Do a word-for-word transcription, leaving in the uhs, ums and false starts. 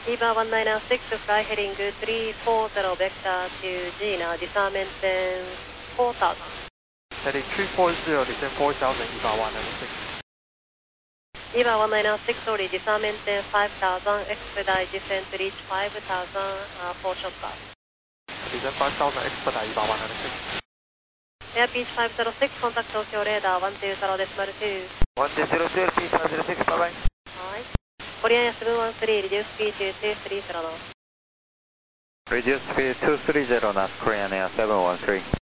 Eva one nine six, fly heading three four zero vector to Gina, disarmament four thousand. Heading three four zero, descend four thousand, Eva one nine six. Eva one nine six, sorry, disarmament five thousand, expedite descent to reach five thousand, uh, four short path. Descend five thousand, expedite Eva one nine six. Air Beach five zero six, contact Tokyo radar one two zero decimal two. one two zero zero, Beach five zero six, bye bye. Alright. Korean seven one three, reduce speed to two three zero knots. Reduce speed two three zero knots, Korean Air seven one three.